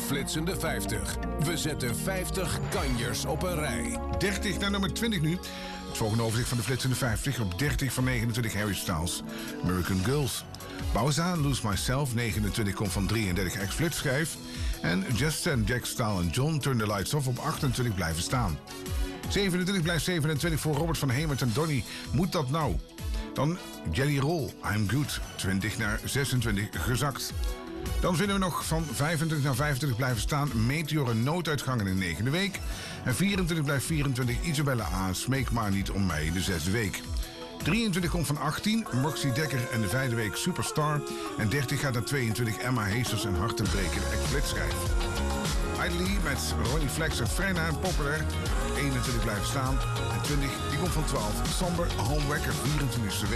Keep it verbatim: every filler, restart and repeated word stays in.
Flitsende vijftig. We zetten vijftig kanjers op een rij. dertig naar nummer twintig nu. Het volgende overzicht van de Flitsende vijftig. Op dertig van negenentwintig Harry Styles. American Girls. Pauza, Lose Myself. negenentwintig komt van drieëndertig ex-flitschijf. En Just Send Jack Staal en John Turn the Lights Off op achtentwintig blijven staan. zevenentwintig blijft zevenentwintig voor Robert van Hemert en Donny. Moet dat nou? Dan Jelly Roll, I'm Good. twintig naar zesentwintig gezakt. Dan vinden we nog van vijfentwintig naar vijfentwintig blijven staan Meteor en Nooduitgang in de negende week. En vierentwintig blijft vierentwintig Isabella A. Smeek maar niet om mij in de zesde week. drieëntwintig komt van achttien Moxie Dekker en de vijfde week Superstar. En dertig gaat naar tweeëntwintig Emma Heesters en Hartenbreken ex-flitschijf. Idly met Ronnie Flex en Frenna en Populair. eenentwintig blijven staan. En twintig die komt van twaalf Somber Homewrecker vierentwintigste week.